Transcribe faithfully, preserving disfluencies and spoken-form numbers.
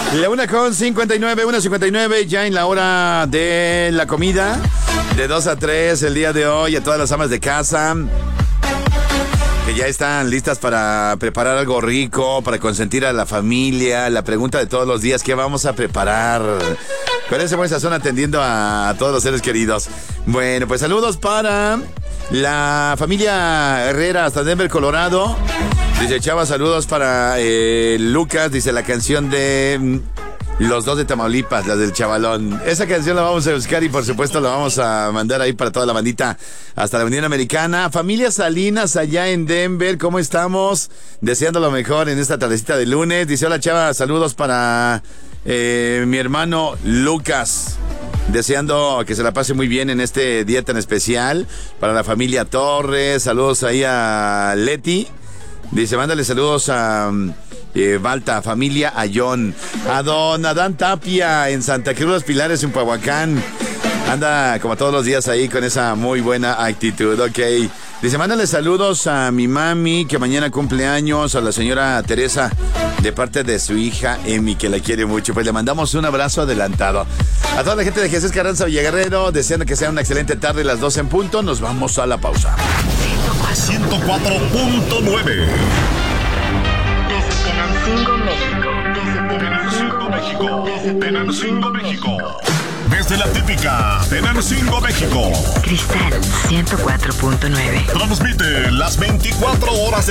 La una con cincuenta y nueve, una cincuenta y nueve, ya en la hora de la comida. De dos a tres el día de hoy, a todas las amas de casa que ya están listas para preparar algo rico, para consentir a la familia. La pregunta de todos los días, ¿qué vamos a preparar? Con ese buen sazón atendiendo a, a todos los seres queridos. Bueno, pues saludos para la familia Herrera hasta Denver, Colorado. Dice Chava, saludos para eh, Lucas, dice la canción de mm, Los Dos de Tamaulipas, la del Chavalón. Esa canción la vamos a buscar y por supuesto la vamos a mandar ahí para toda la bandita hasta la Unión Americana. Familia Salinas allá en Denver, ¿cómo estamos? Deseando lo mejor en esta tardecita de lunes. Dice, hola Chava, saludos para eh, mi hermano Lucas. Deseando que se la pase muy bien en este día tan especial. Para la familia Torres, saludos ahí a Leti. Dice, mándale saludos a eh, Balta, familia Ayón, a don Adán Tapia en Santa Cruz Los Pilares, en Pahuacán. Anda como todos los días ahí con esa muy buena actitud, ok. Dice, mándale saludos a mi mami que mañana cumple años, a la señora Teresa de parte de su hija Emi, que la quiere mucho. Pues le mandamos un abrazo adelantado. A toda la gente de Jesús Carranza Villaguerrero, deseando que sea una excelente tarde, las dos en punto. Nos vamos a la pausa. ciento cuatro punto nueve. Desde Tenancingo, México. Desde Tenancingo, México. Desde Tenancingo, México. Desde la típica Tenancingo, México. Cristal ciento cuatro punto nueve. Transmite las veinticuatro horas de